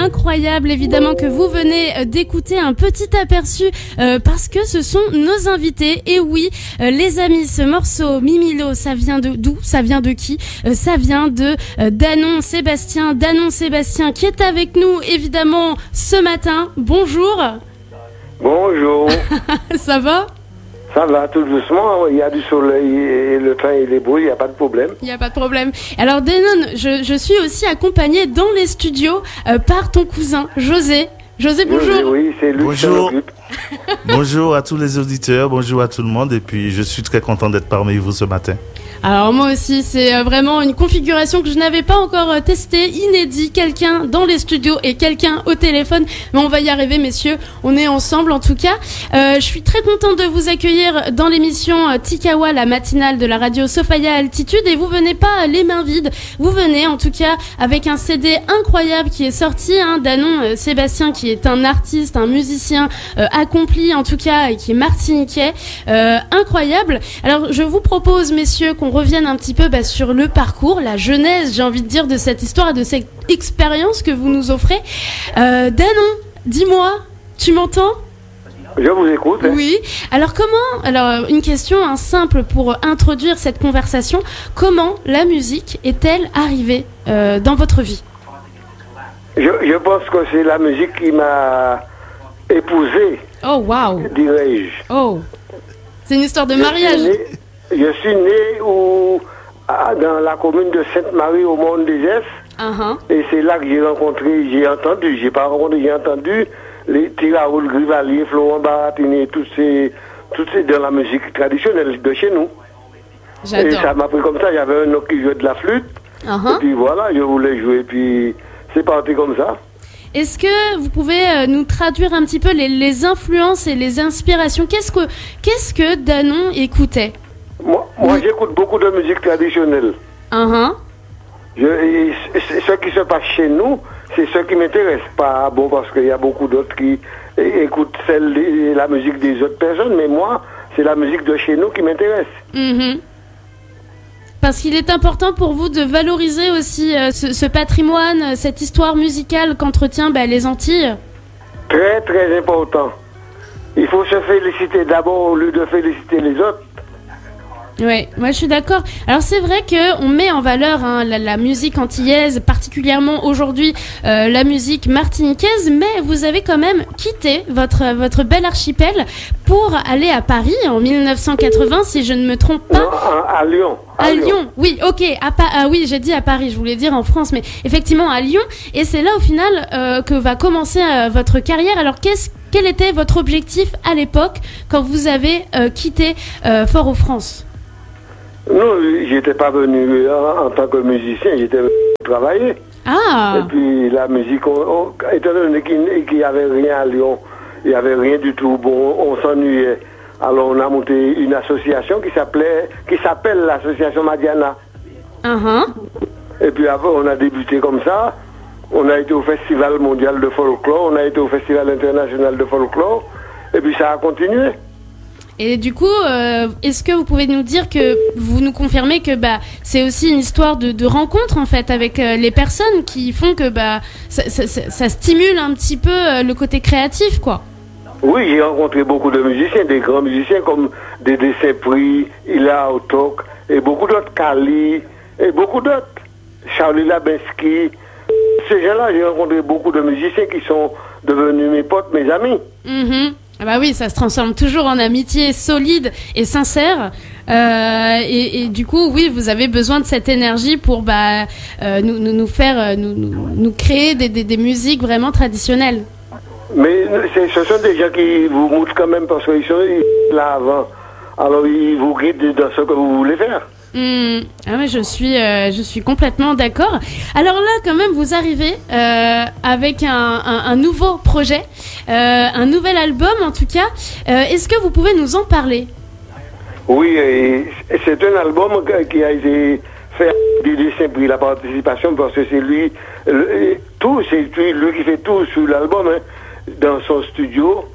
incroyable, évidemment, que vous venez d'écouter un petit aperçu parce que ce sont nos invités. Et oui, les amis, ce morceau Mimilo, ça vient de d'où? Ça vient de qui? Ça vient de Danon Sébastien. Danon Sébastien qui est avec nous, évidemment, ce matin. Bonjour. Bonjour. Ça va? Ça va, tout doucement. Il y a du soleil et le train il est beau, il n'y a pas de problème. Il n'y a pas de problème. Alors Danon, je suis aussi accompagnée dans les studios par ton cousin José. José, bonjour. Oui, c'est lui qui s'en occupe. Bonjour à tous les auditeurs, bonjour à tout le monde et puis je suis très content d'être parmi vous ce matin. Alors moi aussi, c'est vraiment une configuration que je n'avais pas encore testée, inédit, quelqu'un dans les studios et quelqu'un au téléphone. Mais on va y arriver, messieurs, on est ensemble en tout cas. Je suis très contente de vous accueillir dans l'émission Tikawa, la matinale de la radio Sophia Altitude. Et vous venez pas les mains vides, vous venez en tout cas avec un CD incroyable qui est sorti, Danon Sébastien qui est un artiste, un musicien accompli en tout cas, et qui est martiniquais, incroyable. Alors je vous propose, messieurs, qu'on revienne un petit peu sur le parcours, la genèse, j'ai envie de dire, de cette histoire et de cette expérience que vous nous offrez. Danon, dis-moi, tu m'entends ? Je vous écoute. Oui. Alors une question simple pour introduire cette conversation. Comment la musique est-elle arrivée dans votre vie ? Je pense que c'est la musique qui m'a épousé. Oh, waouh. Dirais-je. Oh. C'est une histoire de mariage. Je suis né dans la commune de Sainte-Marie au Mont des Esses. Et c'est là que j'ai entendu les Tiraoul, Grivalier, Florent Baratini, tous ces dans la musique traditionnelle de chez nous. J'adore. Et ça m'a pris comme ça, j'avais un autre qui jouait de la flûte. Et puis voilà, je voulais jouer, puis c'est parti comme ça. Est-ce que vous pouvez nous traduire un petit peu les influences et les inspirations ? Qu'est-ce que Danon écoutait ? Moi, j'écoute beaucoup de musique traditionnelle. Ce qui se passe chez nous, c'est ce qui m'intéresse. Pas bon, parce qu'il y a beaucoup d'autres qui écoutent la musique des autres personnes, mais moi, c'est la musique de chez nous qui m'intéresse. Parce qu'il est important pour vous de valoriser aussi ce patrimoine, cette histoire musicale qu'entretient les Antilles. Très, très important. Il faut se féliciter d'abord au lieu de féliciter les autres. Oui, moi je suis d'accord. Alors c'est vrai qu'on met en valeur la musique antillaise, particulièrement aujourd'hui la musique martiniquaise, mais vous avez quand même quitté votre bel archipel pour aller à Paris en 1980, si je ne me trompe pas. Non, à Lyon. À Lyon, oui, ok. Oui, j'ai dit à Paris, je voulais dire en France, mais effectivement à Lyon. Et c'est là au final que va commencer votre carrière. Alors quel était votre objectif à l'époque quand vous avez quitté Fort-aux-France ? Non, j'étais pas venu en tant que musicien, j'étais venu travailler. Ah. Et puis la musique, étant donné qu'il n'y avait rien à Lyon, il n'y avait rien du tout, bon, on s'ennuyait. Alors on a monté une association qui s'appelle l'association Madiana. Et puis après on a débuté comme ça. On a été au Festival mondial de folklore, on a été au Festival international de folklore, et puis ça a continué. Et du coup, est-ce que vous pouvez nous dire que vous nous confirmez que c'est aussi une histoire de rencontre en fait avec les personnes qui font que ça stimule un petit peu le côté créatif, quoi. Oui, j'ai rencontré beaucoup de musiciens, des grands musiciens comme Dédé Saint-Prix, Ila Otok, et beaucoup d'autres, Kali, et beaucoup d'autres, Charlie Labinski. Ces gens-là, j'ai rencontré beaucoup de musiciens qui sont devenus mes potes, mes amis. Ah bah oui, ça se transforme toujours en amitié solide et sincère. Et du coup, oui, vous avez besoin de cette énergie pour nous faire nous créer des musiques vraiment traditionnelles. Mais ce sont des gens qui vous montrent quand même parce qu'ils sont là avant. Alors ils vous guident dans ce que vous voulez faire. Ah ouais, je suis complètement d'accord. Alors là, quand même, vous arrivez avec un nouveau projet, un nouvel album en tout cas. Est-ce que vous pouvez nous en parler ? Oui, c'est un album qui a été fait à Dédé Saint-Prix, la participation, parce que c'est lui, lui qui fait tout sur l'album, dans son studio.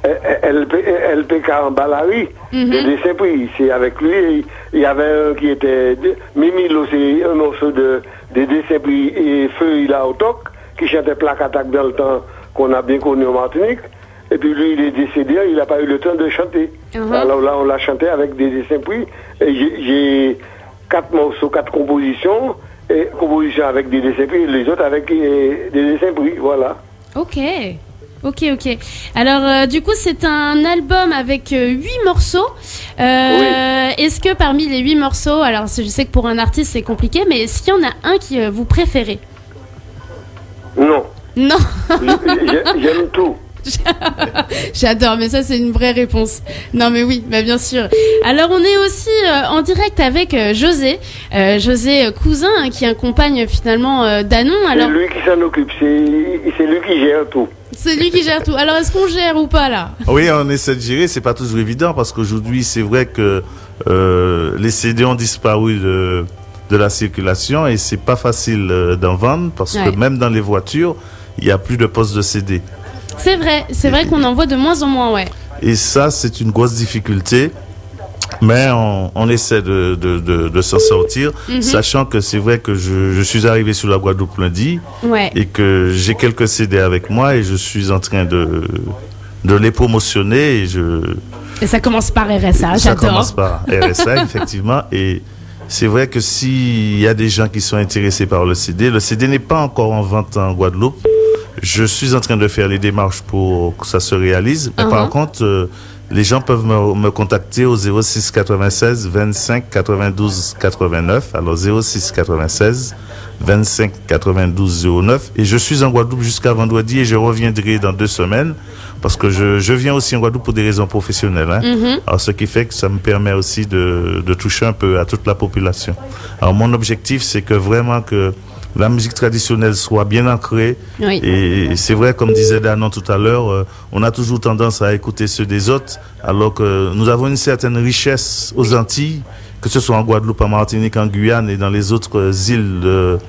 LPK en Balari, Dédé Saint-Prix, c'est avec lui. Il y avait un qui était Mimilo, c'est un morceau de Dédé Saint-Prix et Feu Ila Otok qui chantait Plaque Attaque dans le temps, qu'on a bien connu en Martinique. Et puis lui, il est décédé, il n'a pas eu le temps de chanter. Alors là, on l'a chanté avec Dédé Saint-Prix. Et j'ai 4 morceaux, 4 compositions, et compositions avec Dédé Saint-Prix, et les autres avec Dédé Saint-Prix, voilà. Ok. Alors, du coup, c'est un album avec 8 morceaux. Oui. Est-ce que parmi les 8 morceaux, alors je sais que pour un artiste c'est compliqué, mais est-ce qu'il y en a un qui vous préférez? Non. J'aime tout. J'adore, mais ça c'est une vraie réponse. Non mais oui, bah bien sûr. Alors on est aussi en direct avec José Cousin, qui accompagne finalement Danon. Alors... C'est lui qui s'en occupe, c'est lui qui gère tout. C'est lui qui gère tout. Alors est-ce qu'on gère ou pas là? Oui, on essaie de gérer, c'est pas toujours évident parce qu'aujourd'hui c'est vrai que les CD ont disparu de la circulation et c'est pas facile d'en vendre parce que même dans les voitures, il y a plus de postes de CD. C'est vrai qu'on en voit de moins en moins, ouais. Et ça, c'est une grosse difficulté, mais on essaie de s'en sortir, sachant que c'est vrai que je suis arrivé sur la Guadeloupe lundi, et que j'ai quelques CD avec moi, et je suis en train de les promotionner, et ça commence par RSA, j'adore. Ça commence par RSA, effectivement, et c'est vrai que s'il y a des gens qui sont intéressés par le CD n'est pas encore en vente en Guadeloupe. Je suis en train de faire les démarches pour que ça se réalise. Mais par contre, les gens peuvent me contacter au 06 96 25 92 89. Alors 06 96 25 92 09. Et je suis en Guadeloupe jusqu'à vendredi et je reviendrai dans 2 semaines parce que je viens aussi en Guadeloupe pour des raisons professionnelles. Alors ce qui fait que ça me permet aussi de toucher un peu à toute la population. Alors mon objectif, c'est que vraiment que la musique traditionnelle soit bien ancrée. Et c'est vrai, comme disait Danon tout à l'heure, on a toujours tendance à écouter ceux des autres, alors que nous avons une certaine richesse aux Antilles, que ce soit en Guadeloupe, en Martinique, en Guyane et dans les autres îles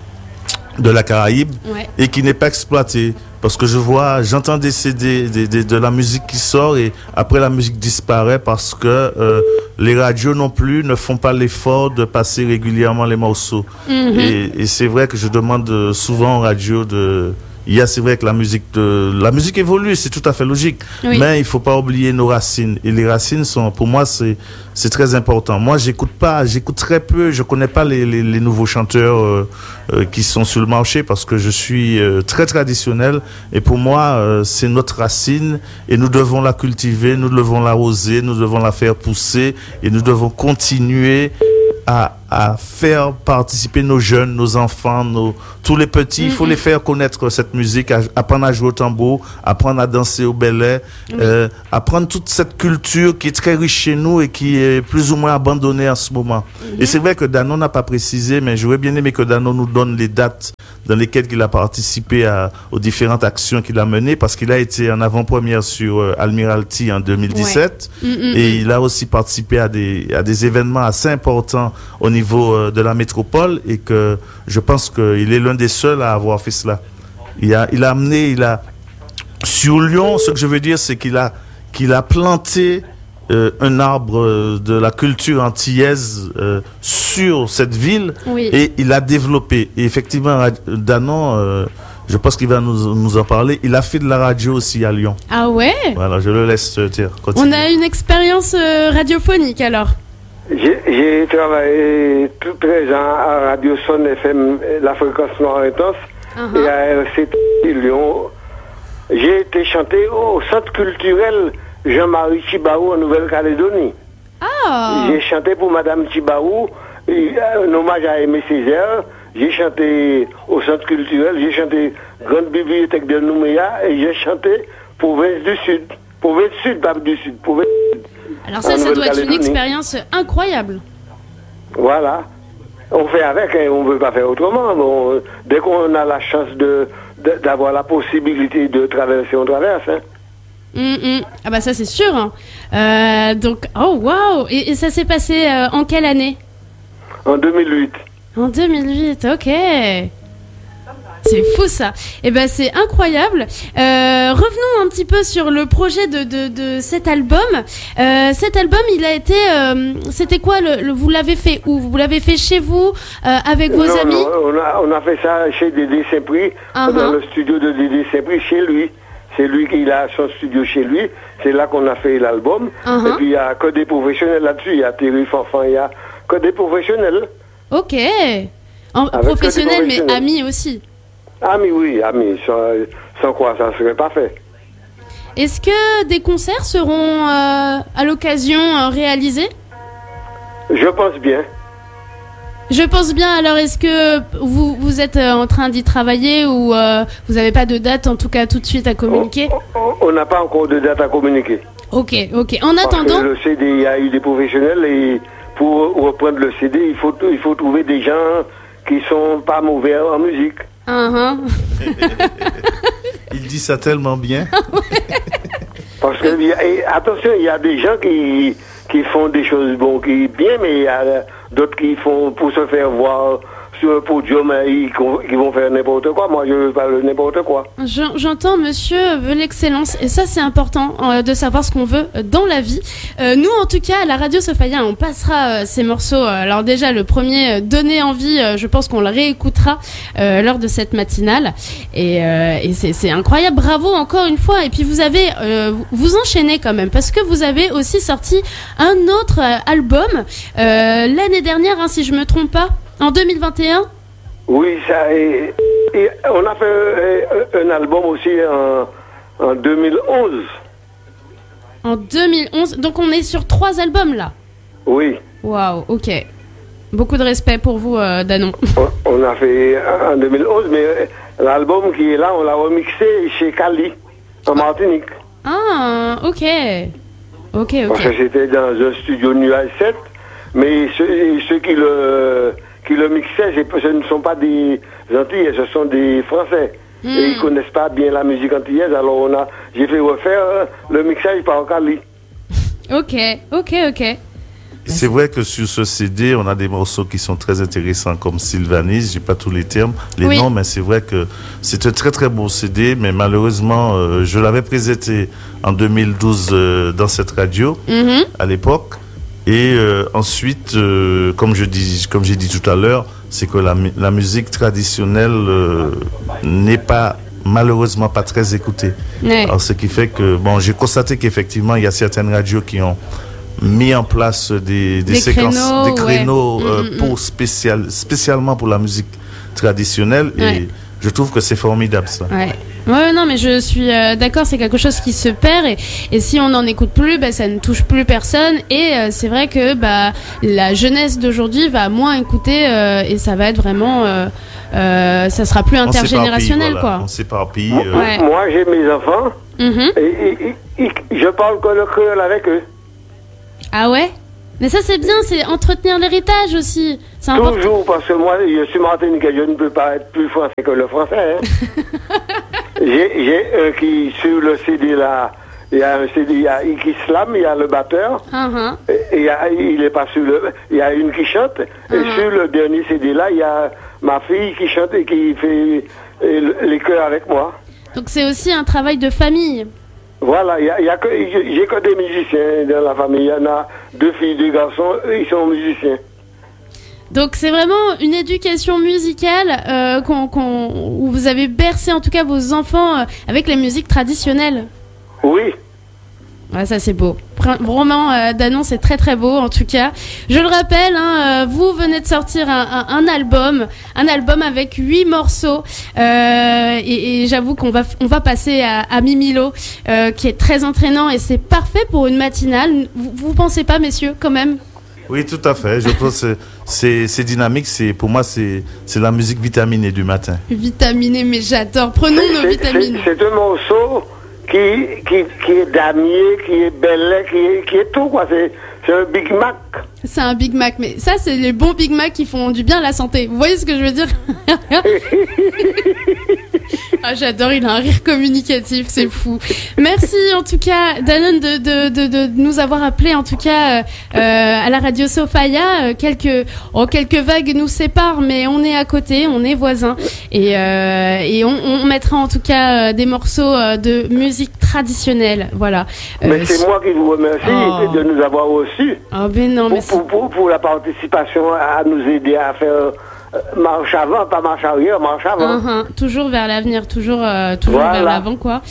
de la Caraïbe, et qui n'est pas exploitée. Parce que j'entends des CD, de la musique qui sort et après la musique disparaît parce que les radios non plus ne font pas l'effort de passer régulièrement les morceaux. Et c'est vrai que je demande souvent en radio c'est vrai que la musique évolue, c'est tout à fait logique. Mais il faut pas oublier nos racines. Et les racines pour moi, c'est très important. Moi, j'écoute très peu, je connais pas les nouveaux chanteurs qui sont sur le marché parce que je suis très traditionnel. Et pour moi, c'est notre racine et nous devons la cultiver, nous devons l'arroser, nous devons la faire pousser et nous devons continuer à faire participer nos jeunes, nos enfants, tous les petits. Il faut les faire connaître cette musique, apprendre à jouer au tambour, apprendre à danser au belay, apprendre toute cette culture qui est très riche chez nous et qui est plus ou moins abandonnée en ce moment. Et c'est vrai que Danon n'a pas précisé, mais j'aurais bien aimé que Danon nous donne les dates dans lesquelles il a participé aux différentes actions qu'il a menées, parce qu'il a été en avant-première sur Admiralty en 2017, et il a aussi participé à des événements assez importants au niveau de la métropole, et que je pense qu'il est l'un des seuls à avoir fait cela. Sur Lyon, ce que je veux dire, c'est qu'il a planté un arbre de la culture antillaise sur cette ville, et il a développé. Et effectivement, Danon, je pense qu'il va nous en parler. Il a fait de la radio aussi à Lyon. Ah ouais? Voilà, je le laisse dire. On a une expérience radiophonique alors. J'ai travaillé tout 13 ans à Radio Son FM, la fréquence noire intense, et à RCT Lyon. J'ai été chanté au centre culturel Jean-Marie Chibaou en Nouvelle-Calédonie. J'ai chanté pour Madame Chibaou, un hommage à Aimé Césaire. J'ai chanté au centre culturel, j'ai chanté Grande Bibliothèque de Nouméa, et j'ai chanté Province du Sud. Province Sud, pas du Sud, Province Sud. Alors ça doit être une expérience incroyable. Voilà. On fait avec, hein, on ne veut pas faire autrement. Bon, dès qu'on a la chance d'avoir la possibilité de traverser, on traverse. Hein. Ah bah ça c'est sûr. Donc, oh waouh. Et ça s'est passé en quelle année? En 2008. En 2008, ok. C'est fou ça. Eh ben c'est incroyable. Revenons un petit peu sur le projet de cet album. Cet album, il a été. C'était quoi vous l'avez fait où? Vous l'avez fait chez vous avec vos amis? Non, on a fait ça chez Dédé Saint-Prix, dans le studio de Dédé Saint-Prix, chez lui. C'est lui qui a son studio chez lui. C'est là qu'on a fait l'album. Et puis il y a que des professionnels là-dessus. Il y a Thierry Fanfan, il y a que des professionnels. Ok. Professionnels, mais amis aussi. Amis, oui, amis. Sans quoi ça ne serait pas fait. Est-ce que des concerts seront à l'occasion réalisés? Je pense bien. Je pense bien. Alors, est-ce que vous êtes en train d'y travailler ou vous n'avez pas de date, en tout cas, tout de suite à communiquer? On n'a pas encore de date à communiquer. Ok. En attendant... Parce que le CD, il y a eu des professionnels et pour reprendre le CD, il faut trouver des gens qui sont pas mauvais en musique. Il dit ça tellement bien. Parce que, attention, il y a des gens qui font des choses qui bien, mais il y a d'autres qui font pour se faire voir sur un podium, qui vont faire n'importe quoi. Moi, je veux pas n'importe quoi. J'entends, monsieur veut l'excellence, et ça, c'est important de savoir ce qu'on veut dans la vie. Nous, en tout cas, à la radio Sophia, on passera ces morceaux. Alors déjà, le premier, donner envie, je pense qu'on le réécoutera lors de cette matinale. Et c'est incroyable. Bravo encore une fois. Et puis vous avez, vous enchaînez quand même, parce que vous avez aussi sorti un autre album l'année dernière, si je me trompe pas. En 2021? Oui, et on a fait un album aussi en 2011. En 2011, donc on est sur 3 albums là? Oui. Waouh, ok. Beaucoup de respect pour vous, Danon. On a fait en 2011, mais l'album qui est là, on l'a remixé chez Cali, en Martinique. Ah, ok. Parce que c'était dans un studio Nuage 7, mais ceux qui le mixaient, ce ne sont pas des Antillais, ce sont des Français. Et ils ne connaissent pas bien la musique antillaise, alors j'ai fait refaire le mixage par Cali. Ok. C'est vrai que sur ce CD, on a des morceaux qui sont très intéressants, comme Sylvanis, j'ai pas tous les termes, noms, mais c'est vrai que c'est un très très beau CD, mais malheureusement, je l'avais présenté en 2012 dans cette radio, à l'époque. Et ensuite, comme j'ai dit tout à l'heure, c'est que la musique traditionnelle n'est pas, malheureusement, pas très écoutée. Ouais. Alors, ce qui fait que, j'ai constaté qu'effectivement, il y a certaines radios qui ont mis en place des séquences, des créneaux spécialement pour la musique traditionnelle. Ouais. Et je trouve que c'est formidable, ça. Ouais, non, mais je suis d'accord, c'est quelque chose qui se perd et si on n'en écoute plus, ça ne touche plus personne et c'est vrai que la jeunesse d'aujourd'hui va moins écouter et ça va être vraiment, ça sera plus intergénérationnel, quoi. On s'éparpille. Moi, j'ai mes enfants et je parle que le créole avec eux. Ah ouais? Mais ça, c'est bien, c'est entretenir l'héritage aussi. C'est important. Toujours, parce que moi, je suis martiniquais, je ne peux pas être plus français que le français. J'ai qui, sur le CD là, il y a un CD, il y a Iki Slam, il y a le batteur, et il est pas sur il y a une qui chante, et sur le dernier CD là, il y a ma fille qui chante et qui fait les chœurs avec moi. Donc c'est aussi un travail de famille. Voilà, j'ai que des musiciens dans la famille. Il y en a 2 filles, 2 garçons, eux ils sont musiciens. Donc c'est vraiment une éducation musicale où vous avez bercé en tout cas vos enfants avec les musiques traditionnelles. Oui. Ouais, ça c'est beau. Vraiment, Danon, c'est très très beau en tout cas. Je le rappelle, vous venez de sortir un album avec 8 morceaux et j'avoue qu'on va passer à Mimilo qui est très entraînant et c'est parfait pour une matinale. Vous pensez pas, messieurs, quand même? Oui, tout à fait. Je pense que c'est dynamique. Pour moi, c'est la musique vitaminée du matin. Vitaminée, mais j'adore. Prenons nos vitamines. C'est un morceau qui est damier, qui est bel, qui est tout, quoi. C'est un Big Mac. C'est un Big Mac, mais ça, c'est les bons Big Mac qui font du bien à la santé. Vous voyez ce que je veux dire? Ah, j'adore, il a un rire communicatif, c'est fou. Merci en tout cas, Danone, de nous avoir appelé en tout cas à la radio Sophia. Quelques vagues nous séparent, mais on est à côté, on est voisins, et on mettra en tout cas des morceaux de musique traditionnelle. Voilà. Mais c'est moi qui vous remercie de nous avoir reçus. Oh ben non, mais pour la participation à nous aider à faire. Marche avant, pas marche arrière, marche avant. Toujours vers l'avenir, toujours voilà. vers l'avant, quoi.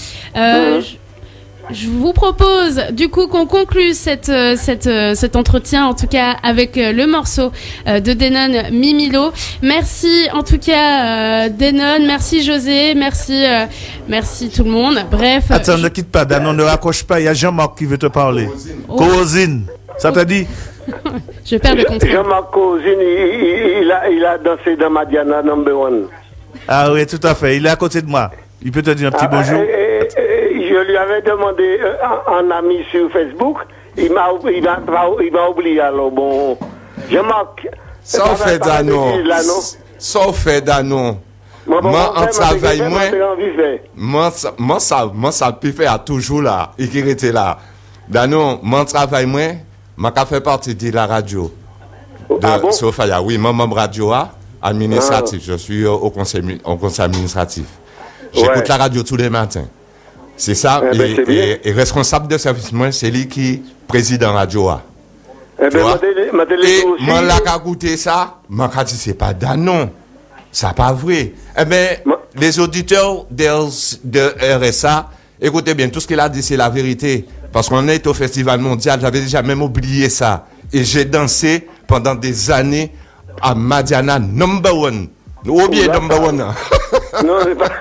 Je vous propose, du coup, qu'on conclue cet entretien, en tout cas, avec le morceau de Denon, Mimilo. Merci, en tout cas, Denon. Merci, José. Merci tout le monde. Bref. Attends, ne quitte pas, Danon, ne raccroche pas. Il y a Jean-Marc qui veut te parler. Cosine. Ça t'a dit? Je perds le contrôle. Jean-Marc Cosine, il a dansé dans Madiana #1. Ah oui, tout à fait. Il est à côté de moi. Il peut te dire un petit bonjour. Je lui avais demandé un ami sur Facebook. Il m'a oublié. Alors bon, Jean-Marc. Sauf fait Danon. Sauf fait Danon. Moi, en travail, moi, ça peut faire toujours là. Et qui était là. Danon, mon travail, moi fait partie de la radio. De Sophia. Oui, mon membre radio administratif. Je suis au conseil administratif. J'écoute la radio tous les matins. C'est ça. Et responsable de service, moi, c'est lui qui est président radio. Et moi, là, qui a goûté ça, moi, qui dit, c'est pas Danon. C'est pas vrai. Eh bien, les auditeurs de RSA, écoutez bien, tout ce qu'il a dit, c'est la vérité. Parce qu'on est au Festival Mondial, j'avais déjà même oublié ça. Et j'ai dansé pendant des années à Madiana #1. Oubliez #1. Non, c'est pas.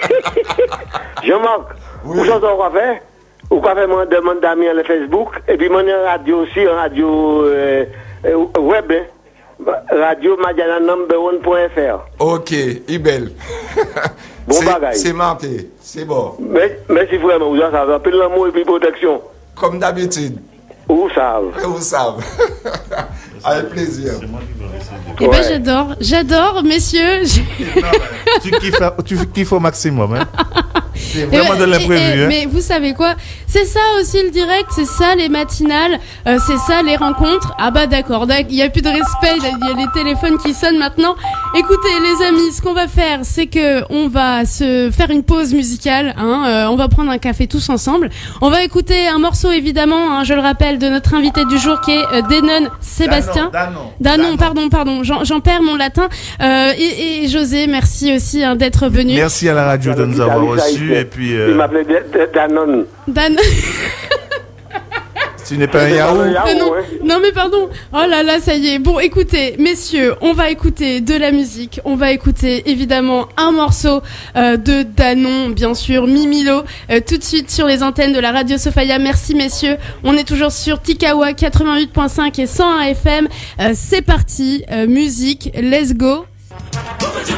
Jean-Marc, vous savez quoi faire? Vous pouvez me demander d'amis sur Facebook. Et puis, mon radio aussi, radio web. Radio Madiana #1.fr. Ok, Ibel. Bon bagaille. C'est marqué, c'est bon. Merci vraiment, vous en savez. Appelez l'amour et puis protection. Comme d'habitude. Vous savez. Avec plaisir. Eh ben j'adore, messieurs. Tu kiffes au maximum, hein. C'est vraiment de l'imprévu. Mais vous savez quoi? C'est ça aussi le direct, c'est ça les matinales, c'est ça les rencontres. Ah bah d'accord, il n'y a plus de respect, il y a les téléphones qui sonnent maintenant. Écoutez les amis, ce qu'on va faire, c'est que on va se faire une pause musicale, on va prendre un café tous ensemble. On va écouter un morceau évidemment, je le rappelle, de notre invité du jour qui est Denon Sébastien. Danon, pardon, j'en perds mon latin. Et José, merci aussi mais venu. Merci à la radio de nous avoir reçus. Et puis, il m'appelait Danone. Tu n'es pas un yaourt. Non mais pardon. Oh là là, ça y est. Bon, écoutez, messieurs, on va écouter de la musique. On va écouter évidemment un morceau de Danon, bien sûr, Mimilo, tout de suite sur les antennes de la radio Sophia. Merci messieurs. On est toujours sur Tikawa 88.5 et 101 FM. C'est parti, musique, let's go.